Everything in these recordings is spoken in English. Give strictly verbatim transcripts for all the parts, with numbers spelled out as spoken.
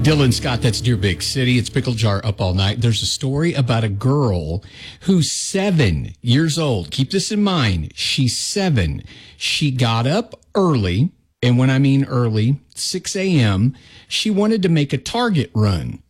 Dylan Scott, that's Dear Big City. It's Pickle Jar Up All Night. There's a story about a girl who's seven years old. Keep this in mind. She's seven. She got up early, and when I mean early, six a.m., she wanted to make a Target run.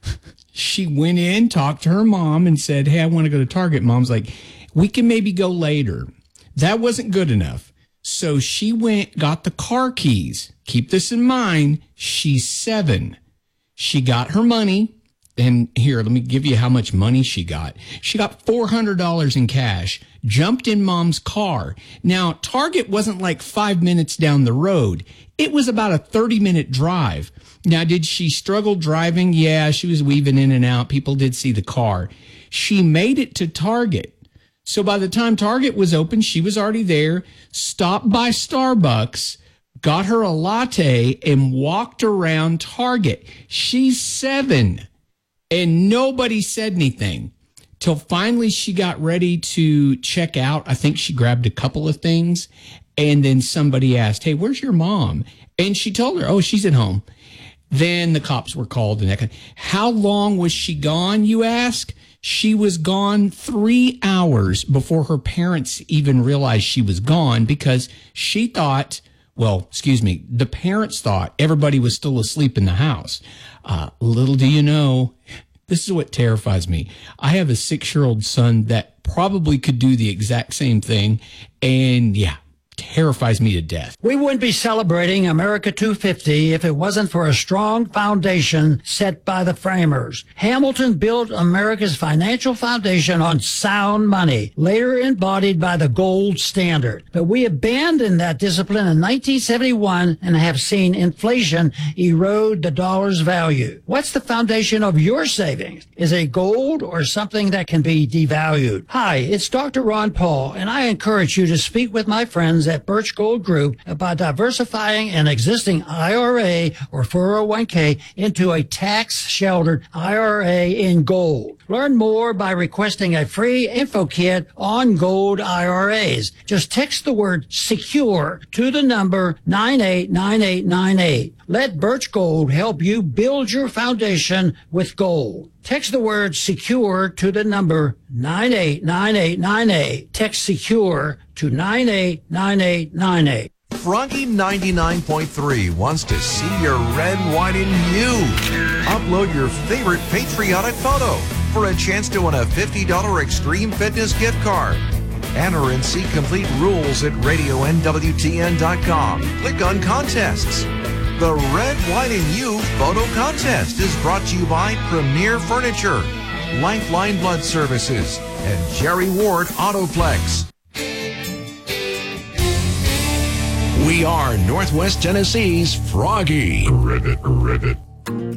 She went in, talked to her mom, and said, hey, I want to go to Target. Mom's like, we can maybe go later. That wasn't good enough. So she went, got the car keys. Keep this in mind. She's seven. She got her money. And here, let me give you how much money she got. She got four hundred dollars in cash, jumped in mom's car. Now, Target wasn't like five minutes down the road. It was about a thirty minute drive. Now, did she struggle driving? Yeah, she was weaving in and out. People did see the car. She made it to Target. So by the time Target was open, she was already there, stopped by Starbucks, got her a latte, and walked around Target. She's seven. And nobody said anything till finally she got ready to check out. I think she grabbed a couple of things. And then somebody asked, hey, where's your mom? And she told her, oh, she's at home. Then the cops were called. And that kind of, how long was she gone, you ask? She was gone three hours before her parents even realized she was gone because she thought, well, excuse me, the parents thought everybody was still asleep in the house. Uh, little do you know, this is what terrifies me. I have a six-year-old son that probably could do the exact same thing. And yeah, terrifies me to death. We wouldn't be celebrating America two fifty if it wasn't for a strong foundation set by the framers. Hamilton built America's financial foundation on sound money, later embodied by the gold standard. But we abandoned that discipline in nineteen seventy-one and have seen inflation erode the dollar's value. What's the foundation of your savings? Is it gold or something that can be devalued? Hi, it's Doctor Ron Paul, and I encourage you to speak with my friends at Birch Gold Group about diversifying an existing I R A or four oh one k into a tax-sheltered I R A in gold. Learn more by requesting a free info kit on gold I R As. Just text the word SECURE to the number nine eight nine eight nine eight. Let Birch Gold help you build your foundation with gold. Text the word SECURE to the number nine eight nine eight nine eight. Text SECURE to nine eight nine eight nine eight. Froggy ninety-nine point three wants to see your red, white, and you. Upload your favorite patriotic photo for a chance to win a fifty dollars Extreme Fitness gift card. Enter and see complete rules at radio N W T N dot com. Click on Contests. The Red, White, and You Photo Contest is brought to you by Premier Furniture, Lifeline Blood Services, and Jerry Ward Autoplex. We are Northwest Tennessee's Froggy. Ribbit, ribbit.